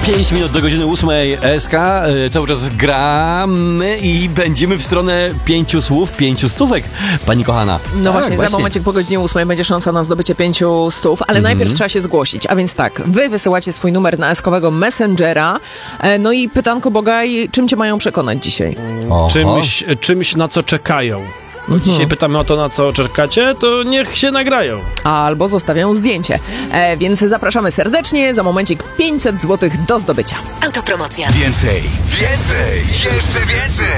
5 minut do godziny 8 SK. Cały czas gramy i będziemy w stronę 5 słów, 5 stówek, pani kochana. No właśnie, za momencik po godzinie 8 będzie szansa na zdobycie 5 stów, ale najpierw trzeba się zgłosić. A więc tak, wy wysyłacie swój numer na eskowego Messengera. No i pytanko, Bogaj, czym cię mają przekonać dzisiaj? Czymś, na co czekają. Bo dzisiaj pytamy o to, na co czekacie, to niech się nagrają. Albo zostawią zdjęcie. Więc zapraszamy serdecznie, za momencik 500 zł do zdobycia. Autopromocja. Więcej, jeszcze więcej!